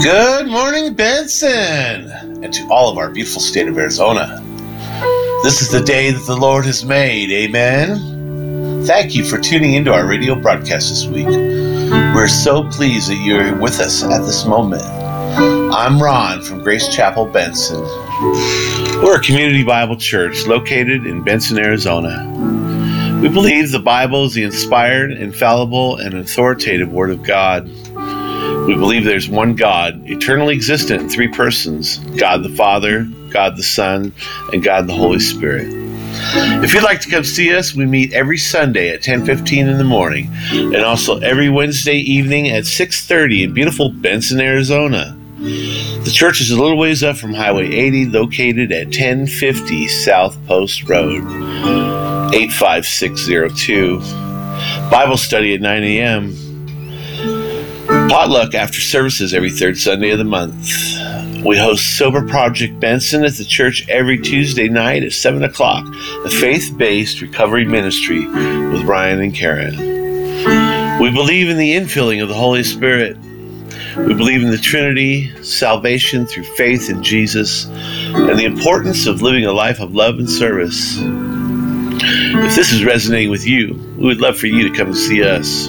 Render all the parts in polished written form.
Good morning, Benson, and to all of our beautiful state of Arizona. This is the day that the Lord has made, amen? Thank you for tuning into our radio broadcast this week. We're so pleased that you're with us at this moment. I'm Ron from Grace Chapel, Benson. We're a community Bible church located in Benson, Arizona. We believe the Bible is the inspired, infallible, and authoritative Word of God. We believe there's one God, eternally existent in three persons, God the Father, God the Son, and God the Holy Spirit. If you'd like to come see us, we meet every Sunday at 10:15 in the morning, and also every Wednesday evening at 6:30 in beautiful Benson, Arizona. The church is a little ways up from Highway 80, located at 1050 South Post Road, 85602. Bible study at 9 a.m. Potluck after services every third Sunday of the month. We host Sober Project Benson at the church every Tuesday night at 7 o'clock, a faith-based recovery ministry with Ryan and Karen. We believe in the infilling of the Holy Spirit. We believe in the Trinity, salvation through faith in Jesus, and the importance of living a life of love and service. If this is resonating with you, we would love for you to come and see us.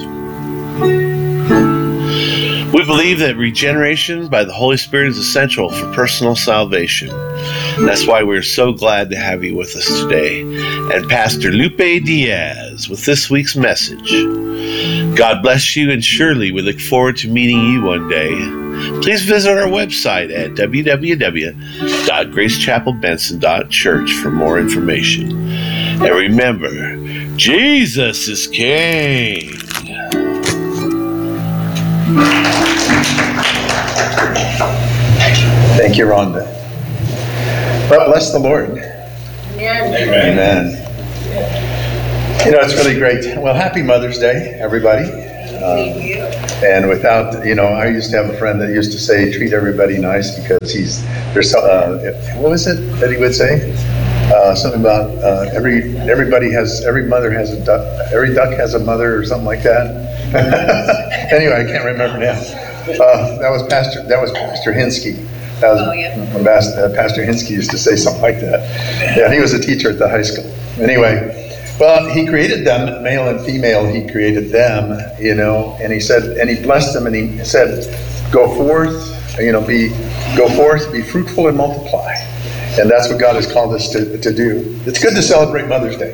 We believe that regeneration by the Holy Spirit is essential for personal salvation. That's why we're so glad to have you with us today. And Pastor Lupe Diaz with this week's message. God bless you, and surely we look forward to meeting you one day. Please visit our website at www.gracechapelbenson.church for more information. And remember, Jesus is King. Thank you, Rhonda. Well, bless the Lord. Amen. Amen. You know, it's really great. Well, happy Mother's Day, everybody. And without, I used to have a friend that used to say, treat everybody nice because what was it that he would say? Something about every mother has a duck, every duck has a mother, or something like that. Anyway, I can't remember now. That was Pastor Hinsky. Pastor Hinsky used to say something like that. Yeah, he was a teacher at the high school. Anyway, well, he created them, male and female. He created them, and he said, and he blessed them, and he said, go forth, be fruitful and multiply. And that's what God has called us to do. It's good to celebrate Mother's Day.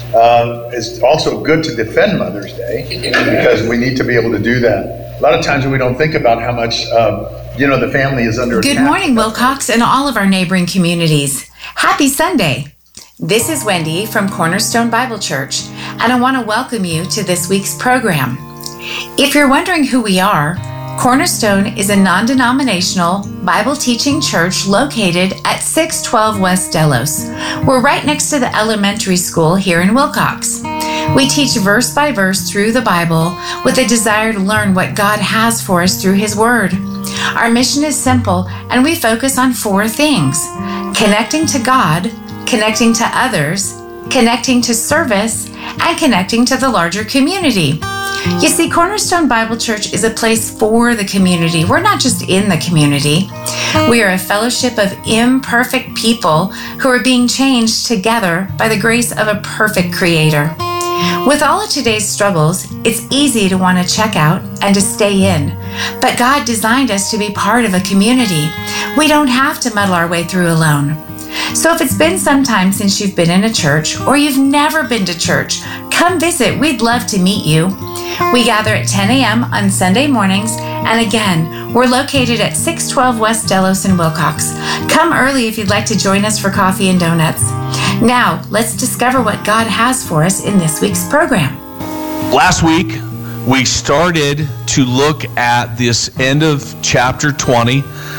It's also good to defend Mother's Day because we need to be able to do that. A lot of times we don't think about how much, the family is under attack. Good morning, Wilcox, and all of our neighboring communities. Happy Sunday. This is Wendy from Cornerstone Bible Church, and I want to welcome you to this week's program. If you're wondering who we are, Cornerstone is a non-denominational Bible teaching church located at 612 West Delos. We're right next to the elementary school here in Wilcox. We teach verse by verse through the Bible with a desire to learn what God has for us through His Word. Our mission is simple, and we focus on four things: connecting to God, connecting to others, connecting to service, and connecting to the larger community. You see, Cornerstone Bible Church is a place for the community. We're not just in the community. We are a fellowship of imperfect people who are being changed together by the grace of a perfect Creator. With all of today's struggles, it's easy to want to check out and to stay in. But God designed us to be part of a community. We don't have to muddle our way through alone. So if it's been some time since you've been in a church, or you've never been to church, come visit. We'd love to meet you. We gather at 10 a.m. on Sunday mornings, and again, we're located at 612 West Delos in Wilcox. Come early if you'd like to join us for coffee and donuts. Now, let's discover what God has for us in this week's program. Last week, we started to look at this end of chapter 20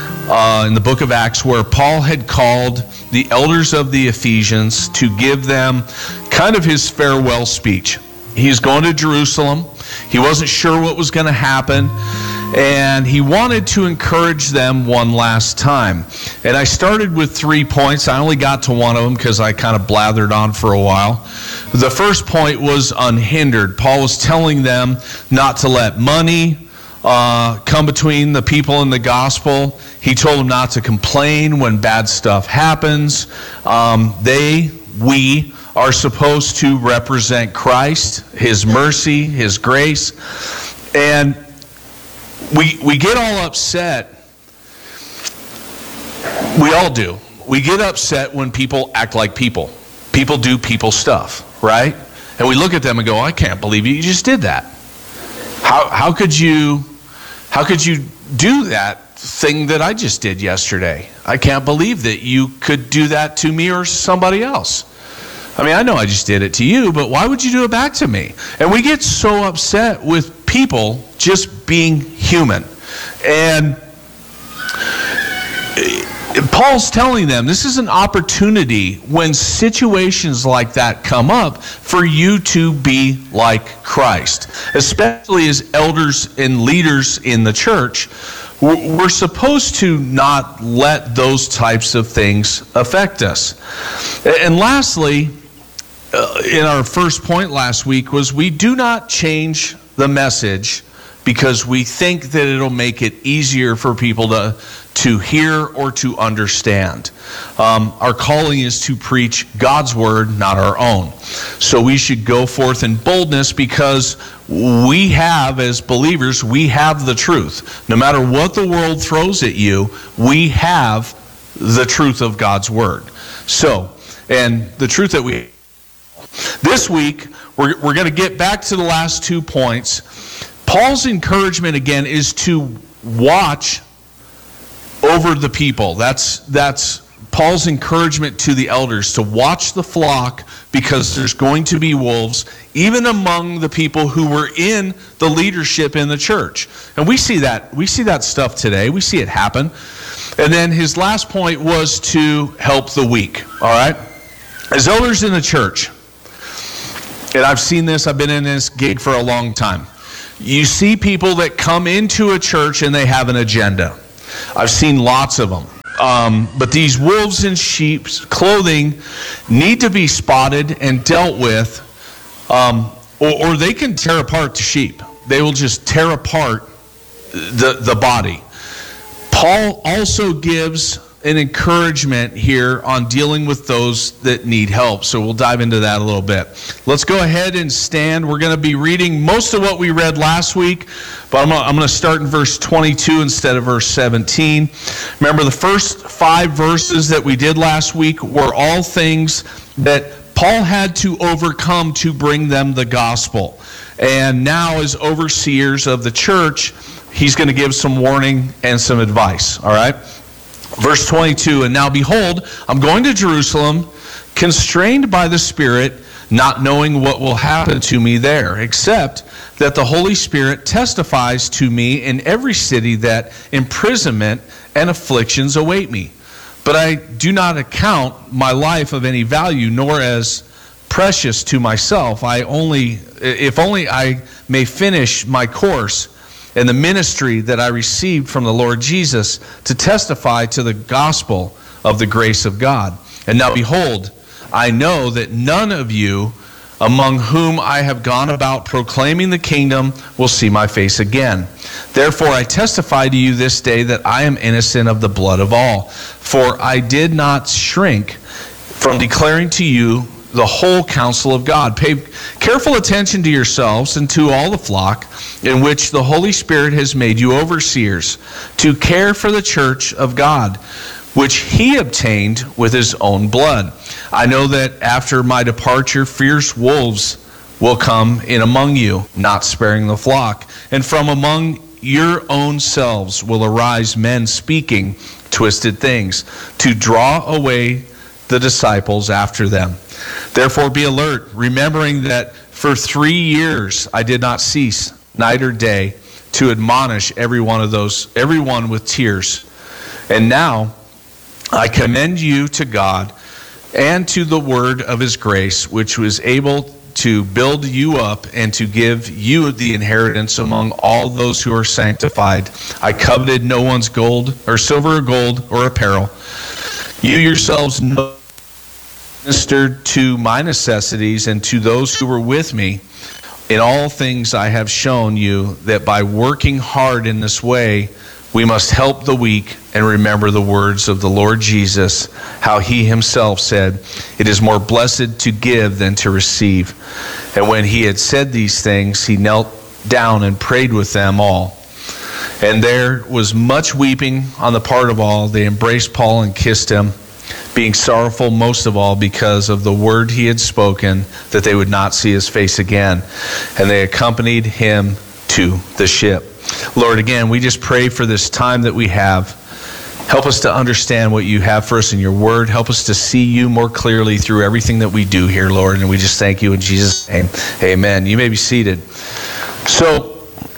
in the book of Acts, where Paul had called the elders of the Ephesians to give them kind of his farewell speech. He's going to Jerusalem. He wasn't sure what was going to happen, and he wanted to encourage them one last time. And I started with 3 points. I only got to one of them because I kind of blathered on for a while. The first point was unhindered. Paul was telling them not to let money, come between the people and the gospel. He told them not to complain when bad stuff happens. We are supposed to represent Christ, His mercy, His grace. And we get all upset. We all do. We get upset when people act like people. People do people stuff, right? And we look at them and go, I can't believe you just did that. How could you do that thing that I just did yesterday? I can't believe that you could do that to me or somebody else. I mean, I know I just did it to you, but why would you do it back to me? And we get so upset with people just being human. And Paul's telling them this is an opportunity when situations like that come up for you to be like Christ. Especially as elders and leaders in the church, we're supposed to not let those types of things affect us. And lastly, in our first point last week was we do not change the message because we think that it'll make it easier for people to hear or to understand. Our calling is to preach God's word, not our own. So we should go forth in boldness because we have, as believers, we have the truth. No matter what the world throws at you, we have the truth of God's word. So, and the truth that we... This week, we're going to get back to the last 2 points. Paul's encouragement, again, is to watch over the people. That's Paul's encouragement to the elders, to watch the flock because there's going to be wolves, even among the people who were in the leadership in the church. And we see that stuff today. We see it happen. And then his last point was to help the weak. All right? As elders in the church, and I've seen this, I've been in this gig for a long time. You see people that come into a church and they have an agenda. I've seen lots of them. But these wolves in sheep's clothing need to be spotted and dealt with, or they can tear apart the sheep. They will just tear apart the body. Paul also gives an encouragement here on dealing with those that need help. So we'll dive into that a little bit. Let's go ahead and stand. We're going to be reading most of what we read last week, but I'm going to start in verse 22 instead of verse 17. Remember, the first 5 verses that we did last week were all things that Paul had to overcome to bring them the gospel. And now, as overseers of the church, he's going to give some warning and some advice. All right? Verse 22, and now behold, I'm going to Jerusalem, constrained by the Spirit, not knowing what will happen to me there, except that the Holy Spirit testifies to me in every city that imprisonment and afflictions await me. But I do not account my life of any value, nor as precious to myself. If only I may finish my course and the ministry that I received from the Lord Jesus to testify to the gospel of the grace of God. And now behold, I know that none of you among whom I have gone about proclaiming the kingdom will see my face again. Therefore I testify to you this day that I am innocent of the blood of all. For I did not shrink from declaring to you the whole counsel of God. Pay careful attention to yourselves and to all the flock in which the Holy Spirit has made you overseers, to care for the church of God, which he obtained with his own blood. I know that after my departure, fierce wolves will come in among you, not sparing the flock. And from among your own selves will arise men speaking twisted things, to draw away the disciples after them. Therefore be alert, remembering that for 3 years I did not cease, night or day, to admonish everyone with tears. And now I commend you to God and to the word of his grace, which was able to build you up and to give you the inheritance among all those who are sanctified. I coveted no one's gold or silver or gold or apparel. You yourselves know ministered to my necessities and to those who were with me In all things I have shown you that by working hard in this way, we must help the weak and remember the words of the Lord Jesus, how he himself said, it is more blessed to give than to receive. And when he had said these things, he knelt down and prayed with them all. And there was much weeping on the part of all. They embraced Paul and kissed him, being sorrowful most of all because of the word he had spoken, that they would not see his face again. And they accompanied him to the ship. Lord, again, we just pray for this time that we have. Help us to understand what you have for us in your word. Help us to see you more clearly through everything that we do here, Lord. And we just thank you in Jesus' name. Amen. You may be seated. So,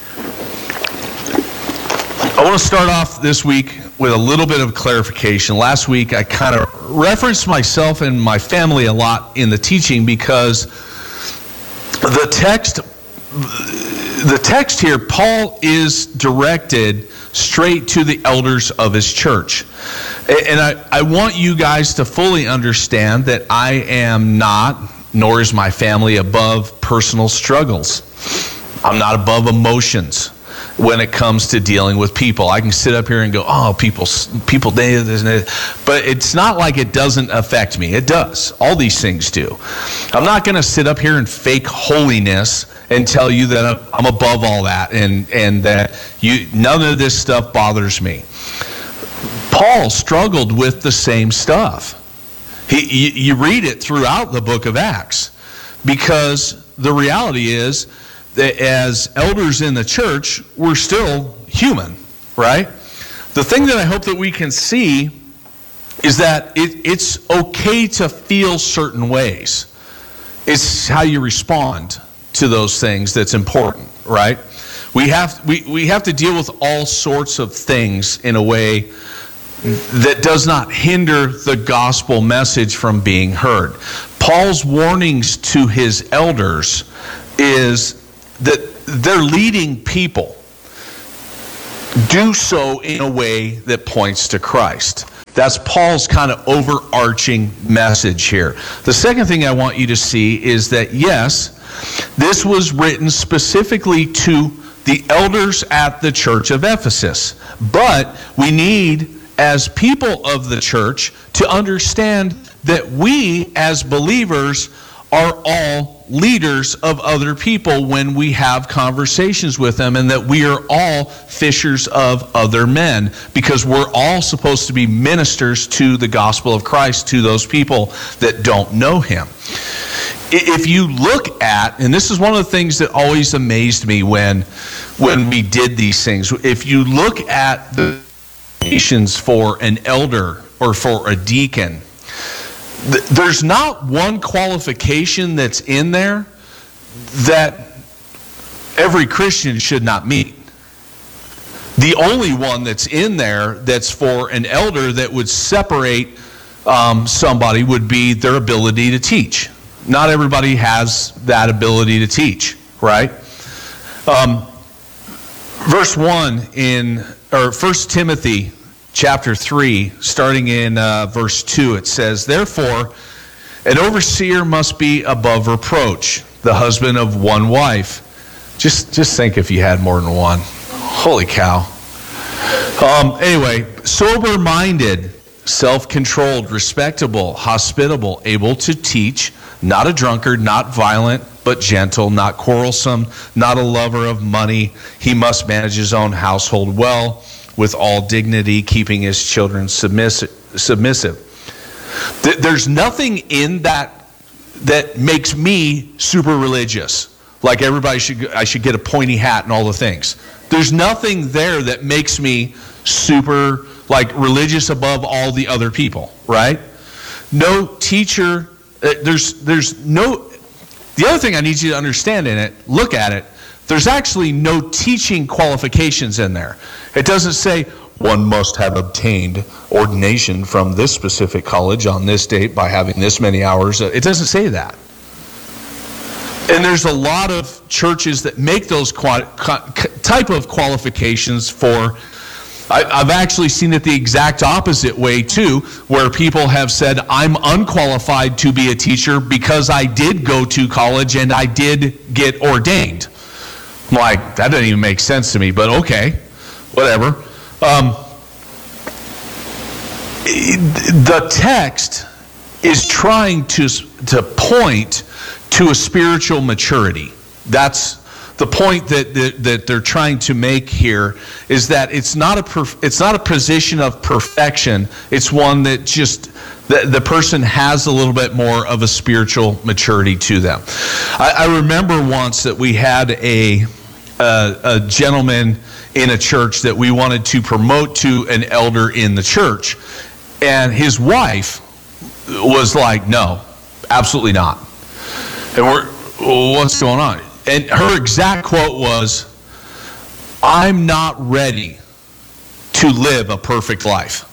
I want to start off this week with a little bit of clarification. Last week, I kind of referenced myself and my family a lot in the teaching because the text here, Paul is directed straight to the elders of his church. And I want you guys to fully understand that I am not, nor is my family, above personal struggles. I'm not above emotions when it comes to dealing with people. I can sit up here and go, oh, people, but it's not like it doesn't affect me. It does. All these things do. I'm not going to sit up here and fake holiness and tell you that I'm above all that and that none of this stuff bothers me. Paul struggled with the same stuff. You read it throughout the book of Acts, because the reality is that as elders in the church, we're still human, right? The thing that I hope that we can see is that it's okay to feel certain ways. It's how you respond to those things that's important, right? We have to deal with all sorts of things in a way that does not hinder the gospel message from being heard. Paul's warnings to his elders is that they're leading people. Do so in a way that points to Christ. That's Paul's kind of overarching message here. The second thing I want you to see is that, yes, this was written specifically to the elders at the church of Ephesus. But we need, as people of the church, to understand that we, as believers, are all leaders of other people when we have conversations with them, and that we are all fishers of other men, because we're all supposed to be ministers to the gospel of Christ to those people that don't know him. If you look at, and this is one of the things that always amazed me when we did these things, if you look at the qualifications for an elder or for a deacon, there's not one qualification that's in there that every Christian should not meet. The only one that's in there that's for an elder that would separate somebody would be their ability to teach. Not everybody has that ability to teach, right? Verse 1 or 1 Timothy chapter 3, starting in verse 2, it says, therefore, an overseer must be above reproach, the husband of one wife. Just think if you had more than one. Holy cow. Anyway, sober-minded, self-controlled, respectable, hospitable, able to teach, not a drunkard, not violent, but gentle, not quarrelsome, not a lover of money. He must manage his own household well, with all dignity, keeping his children submissive. There's nothing in that makes me super religious. Like I should get a pointy hat and all the things. There's nothing there that makes me super religious above all the other people, right? No teacher. There's no. The other thing I need you to understand in it, look at it. There's actually no teaching qualifications in there. It doesn't say one must have obtained ordination from this specific college on this date by having this many hours. It doesn't say that. And there's a lot of churches that make those type of qualifications for I've actually seen it the exact opposite way too, where people have said, I'm unqualified to be a teacher because I did go to college and I did get ordained. I'm like, that doesn't even make sense to me, but okay, whatever. The text is trying to point to a spiritual maturity. That's the point that they're trying to make here, is that it's not a position of perfection. It's one that just the person has a little bit more of a spiritual maturity to them. I remember once that we had a gentleman in a church that we wanted to promote to an elder in the church, and his wife was like, "No, absolutely not." And what's going on? And her exact quote was, "I'm not ready to live a perfect life."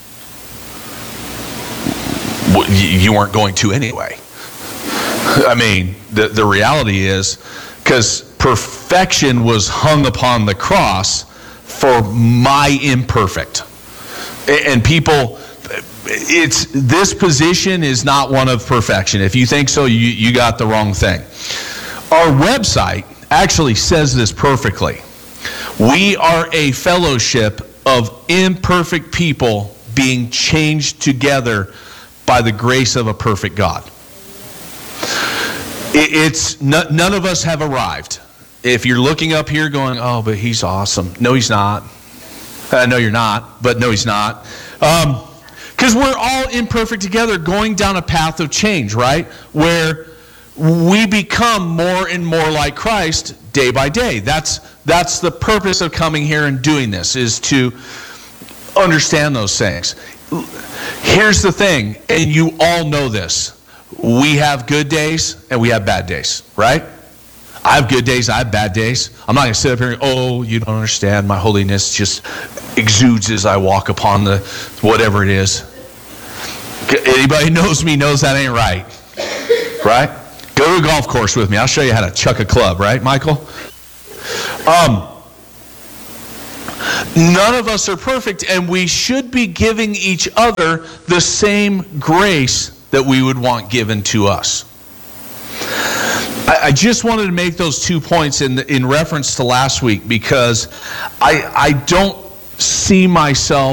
Well, you weren't going to anyway. I mean, the reality is, because perfection was hung upon the cross for my imperfect. And people, this position is not one of perfection. If you think so, you got the wrong thing. Our website actually says this perfectly. We are a fellowship of imperfect people being changed together by the grace of a perfect God. None of us have arrived. If you're looking up here going, "Oh, but he's awesome." No, he's not. No, you're not, but no, he's not. Because we're all imperfect together, going down a path of change, right? Where we become more and more like Christ day by day. That's the purpose of coming here and doing this, is to understand those things. Here's the thing, and you all know this. We have good days and we have bad days, right? I have good days, I have bad days. I'm not going to sit up here and, "Oh, you don't understand. My holiness just exudes as I walk upon the whatever it is." Anybody knows me knows that ain't right. Right? Go to a golf course with me. I'll show you how to chuck a club, right, Michael? None of us are perfect, and we should be giving each other the same grace that we would want given to us. I just wanted to make those 2 points in reference to last week, because I don't see myself